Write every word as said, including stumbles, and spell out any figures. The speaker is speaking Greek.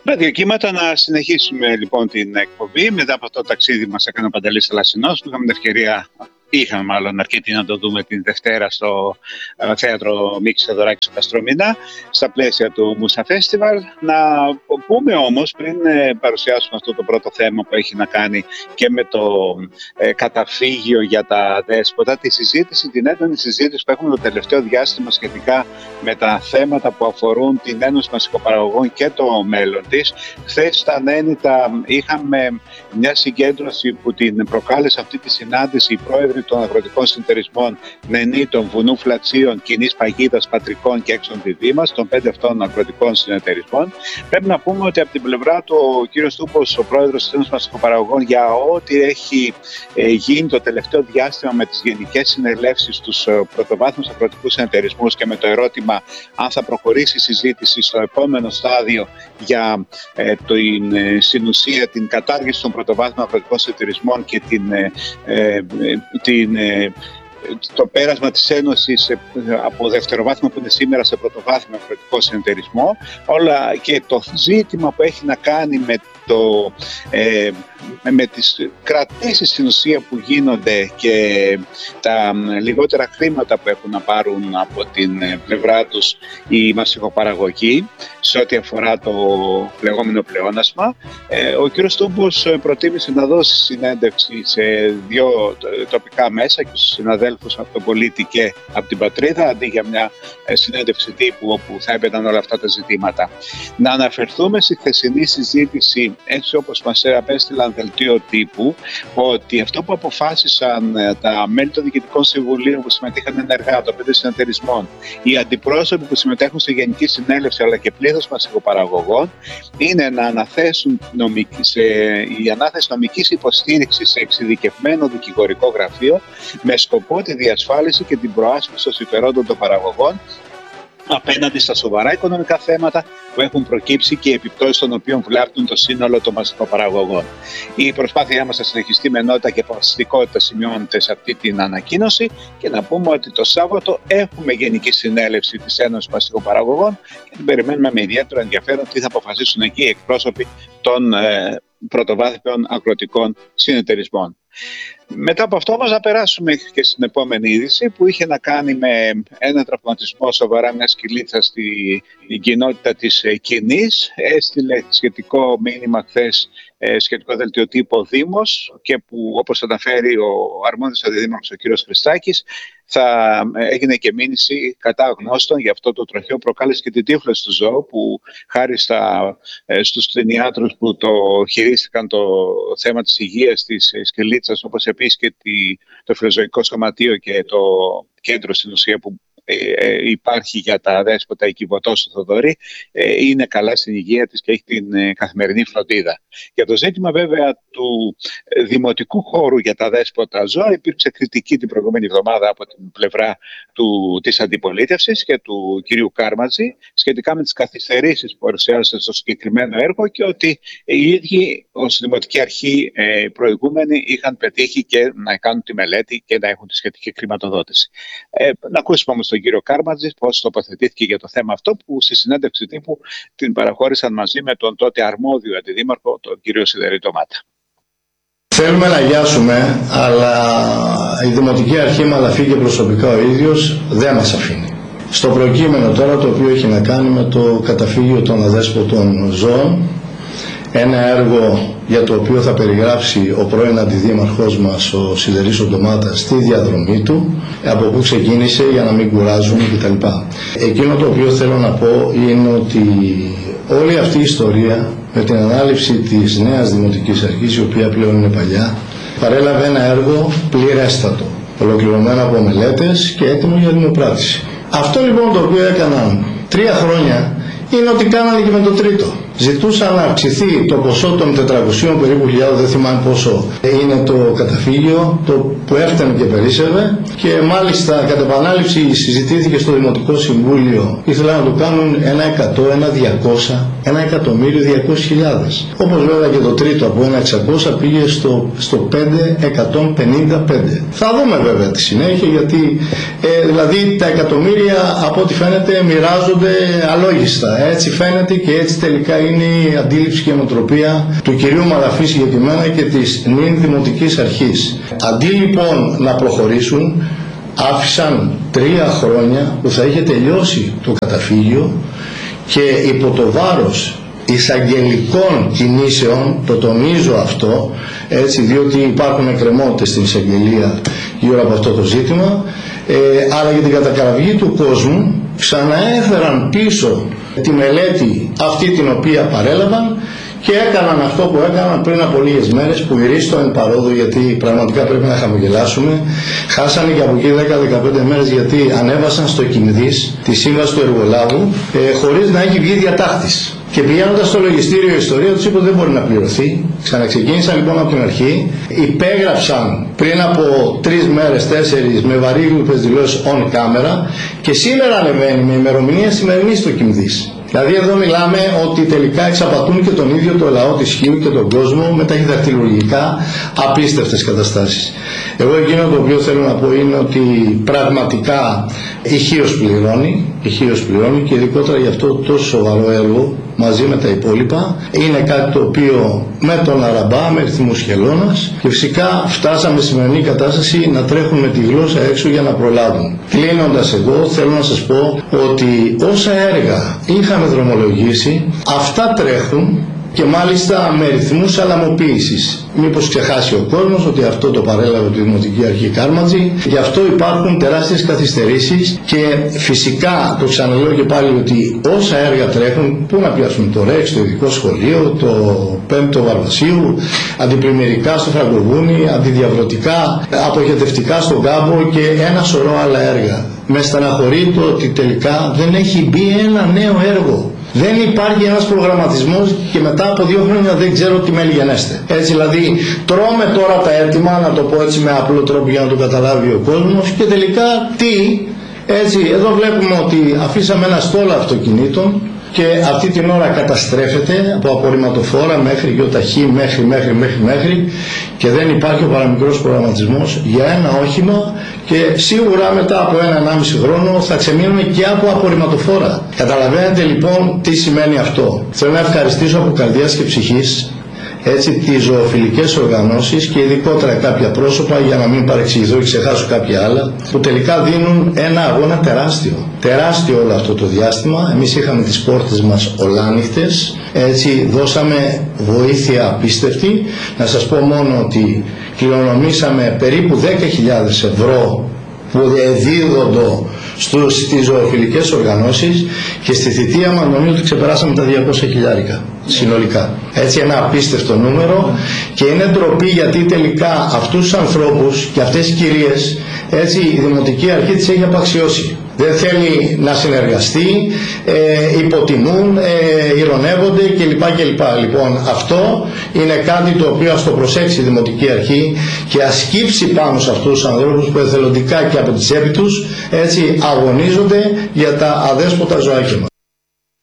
Ραδιοκύματα, να συνεχίσουμε λοιπόν την εκπομπή. Μετά από αυτό το ταξίδι μας έκανε ο Παντελής Θαλασσινός, που είχαμε την ευκαιρία, είχαμε μάλλον αρκετή να το δούμε την Δευτέρα στο uh, θέατρο Μίκης Θεοδωράκη στο Καστρομηνά, στα πλαίσια του Μούσα Φέστιβαλ. Να πούμε όμως, πριν uh, παρουσιάσουμε αυτό το πρώτο θέμα που έχει να κάνει και με το uh, καταφύγιο για τα δέσποτα, τη συζήτηση, την έντονη συζήτηση που έχουμε το τελευταίο διάστημα σχετικά με τα θέματα που αφορούν την Ένωση Μασικοπαραγωγών και το μέλλον της. Χθες στα Νένητα είχαμε μια συγκέντρωση που την προκάλεσε αυτή τη συνάντηση η πρόεδρη των αγροτικών συνεταιρισμών Νενήτων, Βουνού Φλατσίων, Κοινής Παγίδας, Πατρικών και Έξων Διδήμας, των πέντε αυτών αγροτικών συνεταιρισμών. Πρέπει να πούμε ότι από την πλευρά του ο κύριος Τούπος, ο πρόεδρος της Ένωσης Μασικοπαραγωγών, για ό,τι έχει ε, γίνει το τελευταίο διάστημα με τις γενικές συνελεύσεις στους ε, πρωτοβάθμιους αγροτικούς συνεταιρισμούς και με το ερώτημα αν θα προχωρήσει η συζήτηση στο επόμενο στάδιο για ε, την ε, συνουσία, την κατάργηση των πρωτοβάθμιων αγροτικών συνεταιρισμών και την, ε, ε, την ε, το πέρασμα της Ένωσης από δευτεροβάθμιο που είναι σήμερα σε πρωτοβάθμιο αγροτικό συνεταιρισμό, όλα και το ζήτημα που έχει να κάνει με, το, ε, με τις κρατήσεις στην ουσία που γίνονται και τα λιγότερα χρήματα που έχουν να πάρουν από την πλευρά τους οι μασικοπαραγωγοί σε ό,τι αφορά το λεγόμενο πλεόνασμα. Ε, ο κ. Τούμπος προτίμησε να δώσει συνέντευξη σε δύο τοπικά μέσα και στους συναδέλφους από τον Πολίτη και από την Πατρίδα, αντί για μια συνέντευξη τύπου όπου θα έμπαιναν όλα αυτά τα ζητήματα. Να αναφερθούμε στη χθεσινή συζήτηση, έτσι όπως μας απέστειλαν δελτίο τύπου, ότι αυτό που αποφάσισαν τα μέλη των διοικητικών συμβουλίων που συμμετείχαν ενεργά των πέντε συνεταιρισμών, οι αντιπρόσωποι που συμμετέχουν στη Γενική Συνέλευση αλλά και πλήθος μασικοπαραγωγών, είναι να αναθέσουν νομική, σε, η ανάθεση νομικής υποστήριξης σε εξειδικευμένο δικηγορικό γραφείο με σκοπό τη διασφάλιση και την προάσπιση των συμφερόντων των παραγωγών απέναντι στα σοβαρά οικονομικά θέματα που έχουν προκύψει και οι επιπτώσεις των οποίων βλάπτουν το σύνολο των μασικοπαραγωγών. Η προσπάθειά μας θα συνεχιστεί με ενότητα και αποφασιστικότητα σημειώνεται σε αυτή την ανακοίνωση και να πούμε ότι το Σάββατο έχουμε Γενική Συνέλευση της Ένωσης Μασικοπαραγωγών και την περιμένουμε με ιδιαίτερο ενδιαφέρον τι θα αποφασίσουν εκεί οι εκπρόσωποι των ε, πρωτοβάθμιων αγροτικών συνεταιρισμών. Μετά από αυτό όμως να περάσουμε και στην επόμενη είδηση που είχε να κάνει με ένα τραυματισμό σοβαρά μια σκυλίτσα στην κοινότητα της Κινής. Έστειλε σχετικό μήνυμα χθες, σχετικό δελτίο τύπου ο Δήμος και που, όπως αναφέρει ο αρμόδιος αντιδήμαρχος ο κ. Χριστάκης, θα έγινε και μήνυση κατά γνώστων για αυτό το τροχαίο προκάλεσε και την τύφλωση του ζώου που χάρη στα, στους κτηνιάτρους που το χειρίστηκαν το θέμα της υγείας της σκυλίτσας, όπως επίσης και το φιλοζωικό σωματείο και το κέντρο στην ουσία που υπάρχει για τα δέσποτα η Κιβωτός του Θοδωρή, είναι καλά στην υγεία της και έχει την καθημερινή φροντίδα. Για το ζήτημα βέβαια του δημοτικού χώρου για τα δέσποτα ζώα υπήρξε κριτική την προηγούμενη εβδομάδα από την πλευρά του, της αντιπολίτευσης και του κυρίου Κάρματζη σχετικά με τις καθυστερήσεις που παρουσιάζονται στο συγκεκριμένο έργο και ότι οι ίδιοι ως Δημοτική Αρχή ε, προηγούμενοι είχαν πετύχει και να κάνουν τη μελέτη και να έχουν τη σχετική χρηματοδότηση. Ε, να ακούσουμε όμως τον κύριο Κάρματζη πώς τοποθετήθηκε για το θέμα αυτό που στη συνέντευξη τύπου την παραχώρησαν μαζί με τον τότε αρμόδιο αντιδήμαρχο, τον κύριο Σιδερή Ντομάτα. Θέλουμε να γιάσουμε, αλλά η Δημοτική Αρχή με αλλά και προσωπικά ο ίδιος δεν μας αφήνει. Στο προκείμενο τώρα το οποίο έχει να κάνει με το καταφύγιο των αδέσποτων ζώων, ένα έργο για το οποίο θα περιγράψει ο πρώην αντιδήμαρχός μας, ο Σιδερής Ντομάτα, στη διαδρομή του, από πού ξεκίνησε για να μην κουράζουμε κτλ. Εκείνο το οποίο θέλω να πω είναι ότι όλη αυτή η ιστορία με την ανάληψη της νέας Δημοτικής Αρχής, η οποία πλέον είναι παλιά, παρέλαβε ένα έργο πληρέστατο, ολοκληρωμένο από μελέτες και έτοιμο για δημοπράτηση. Αυτό λοιπόν το οποίο έκαναν τρία χρόνια είναι ότι κάνανε και με το τρίτο. Ζητούσαν να αυξηθεί το ποσό των τετρακοσίων περίπου χιλιάδων, δεν θυμάμαι πόσο είναι το καταφύγιο, το που έφτανε και περίσσευε, και μάλιστα κατά επανάληψη συζητήθηκε στο Δημοτικό Συμβούλιο, ήθελαν να το κάνουν ένα εκατό, ένα διακόσια, ένα εκατομμύριο διακόσιες χιλιάδες. Όπως βέβαια και το τρίτο από ένα εξακόσια πήγε στο, στο πέντε εκατόν πενήντα πέντε. Θα δούμε βέβαια τη συνέχεια, γιατί ε, δηλαδή τα εκατομμύρια από ό,τι φαίνεται μοιράζονται αλόγιστα. Έτσι φαίνεται και έτσι τελικά είναι η αντίληψη και η νοοτροπία του κυρίου Μαλαφή συγκεκριμένα και της νυν Δημοτικής Αρχής. Αντί λοιπόν να προχωρήσουν, άφησαν τρία χρόνια που θα είχε τελειώσει το καταφύγιο και υπό το βάρος εισαγγελικών κινήσεων, το τονίζω αυτό, έτσι, διότι υπάρχουν εκκρεμότητες στην εισαγγελία γύρω από αυτό το ζήτημα, ε, αλλά για την κατακραυγή του κόσμου ξαναέφεραν πίσω τη μελέτη αυτή την οποία παρέλαβαν και έκαναν αυτό που έκαναν πριν από λίγες μέρες, που ηρίστο εν παρόδο, γιατί πραγματικά πρέπει να χαμογελάσουμε. Χάσανε και από εκεί δέκα με δεκαπέντε μέρες, γιατί ανέβασαν στο Κιμδής τη σύμβαση του εργολάβου ε, χωρίς να έχει βγει διατάχτης. Και πηγαίνοντας στο λογιστήριο η ιστορία τους είπε ότι δεν μπορεί να πληρωθεί. Ξαναξεκίνησαν λοιπόν από την αρχή, υπέγραψαν πριν από τρεις μέρες, τέσσερις, με βαρύγλουπες δηλώσεις on camera και σήμερα ανεβαίνει με ημερομηνία σημερινή στο Κιμδής. Δηλαδή εδώ μιλάμε ότι τελικά εξαπατούν και τον ίδιο το λαό της Χίου και τον κόσμο με ταχυδακτυλουργικά απίστευτες καταστάσεις. Εγώ εκείνο το οποίο θέλω να πω είναι ότι πραγματικά η Χίος πληρώνει, η Χίος πληρώνει και ειδικότερα για αυτό το τόσο σοβαρό έργο μαζί με τα υπόλοιπα. Είναι κάτι το οποίο με τον Αραμπά, με ρυθμούς χελώνας, και φυσικά φτάσαμε στη σημερινή κατάσταση να τρέχουν με τη γλώσσα έξω για να προλάβουν. Κλείνοντας εγώ θέλω να σας πω ότι όσα έργα είχαμε δρομολογήσει, αυτά τρέχουν και μάλιστα με ρυθμούς αλαμοποίησης. Μήπως ξεχάσει ο κόσμος ότι αυτό το παρέλαβε τη Δημοτική Αρχή Κάρματζη, γι' αυτό υπάρχουν τεράστιες καθυστερήσεις και φυσικά το ξαναλέω και πάλι ότι όσα έργα τρέχουν, πού να πιάσουμε το ΡΕΚΣ, το ειδικό σχολείο, το πέμπτο Βαρβασίου, αντιπλημμυρικά στο Φραγκοβούνι, αντιδιαβρωτικά, αποχετευτικά στον Κάμπο και ένα σωρό άλλα έργα. Με στεναχωρεί το ότι τελικά δεν έχει μπει ένα νέο έργο. Δεν υπάρχει ένας προγραμματισμός και μετά από δύο χρόνια δεν ξέρω τι μελιγενέστε. Έτσι δηλαδή τρώμε τώρα τα έτοιμα, να το πω έτσι με απλό τρόπο για να το καταλάβει ο κόσμος, και τελικά τι, έτσι εδώ βλέπουμε ότι αφήσαμε ένα στόλο αυτοκινήτων και αυτή την ώρα καταστρέφεται από απορριμματοφόρα μέχρι γεωταχή, μέχρι, μέχρι, μέχρι, μέχρι, και δεν υπάρχει ο παραμικρός προγραμματισμός για ένα όχημα, και σίγουρα μετά από ένα ενάμιση χρόνο θα ξεμείνουμε και από απορριμματοφόρα. Καταλαβαίνετε λοιπόν τι σημαίνει αυτό. Θέλω να ευχαριστήσω από καρδιάς και ψυχής έτσι τις ζωοφιλικές οργανώσεις και ειδικότερα κάποια πρόσωπα, για να μην παρεξηγηθώ και ξεχάσω κάποια άλλα, που τελικά δίνουν ένα αγώνα τεράστιο. Τεράστιο όλο αυτό το διάστημα. Εμείς είχαμε τις πόρτες μας ολάνυχτες, έτσι δώσαμε βοήθεια απίστευτη. Να σας πω μόνο ότι κληρονομήσαμε περίπου δέκα χιλιάδες ευρώ που δίδονται στις ζωοφιλικές οργανώσεις, και στη θητεία μας νομίζω ότι ξεπεράσαμε τα διακόσια χιλιάρικα συνολικά. Έτσι ένα απίστευτο νούμερο, και είναι ντροπή γιατί τελικά αυτούς τους ανθρώπους και αυτές τις κυρίες έτσι η Δημοτική Αρχή τις έχει απαξιώσει. Δεν θέλει να συνεργαστεί, ε, υποτιμούν, ε, ειρωνεύονται κλπ. κλπ. Λοιπόν, αυτό είναι κάτι το οποίο ας το προσέξει η Δημοτική Αρχή και ας σκύψει πάνω σε αυτούς τους ανθρώπους που εθελοντικά και από τη τσέπη τους έτσι αγωνίζονται για τα αδέσποτα ζωάκια μας.